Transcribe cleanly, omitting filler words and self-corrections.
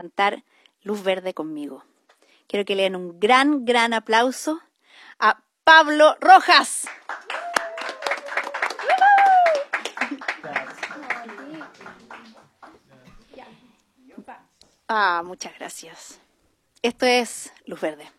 cantar Luz Verde conmigo. Quiero que le den un gran, gran aplauso a Pablo Rojas. Muchas gracias. Esto es Luz Verde.